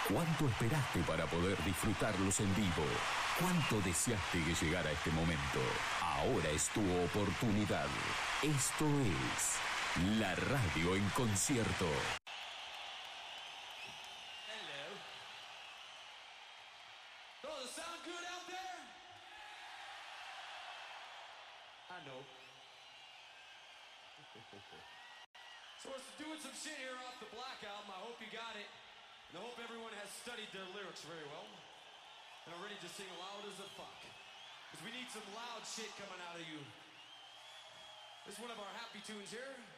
¿Cuánto esperaste para poder disfrutarlos en vivo? ¿Cuánto deseaste que llegara este momento? Ahora es tu oportunidad. Esto es la radio en concierto. Hello. Does it sound good out there? I know. So we're doing some shit here off the Black Album. I hope you got it. And I hope everyone has studied their lyrics very well. And are ready to sing loud as a fuck. Because we need some loud shit coming out of you. This is one of our happy tunes here.